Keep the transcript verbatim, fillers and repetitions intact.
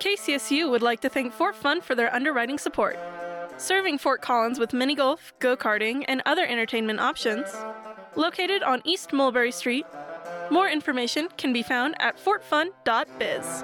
K C S U would like to thank Fort Fun for their underwriting support. Serving Fort Collins with mini golf, go-karting, and other entertainment options. Located on East Mulberry Street. More information can be found at fort fun dot biz.